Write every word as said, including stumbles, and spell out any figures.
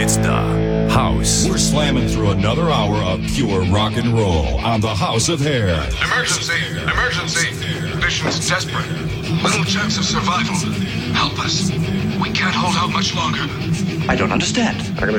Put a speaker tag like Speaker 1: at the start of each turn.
Speaker 1: It's the House.
Speaker 2: We're slamming through another hour of pure rock and roll on the House of Hair.
Speaker 3: Emergency! Emergency! Mission's desperate. Little chance of survival. Help us. We can't hold out much longer.
Speaker 4: I don't understand.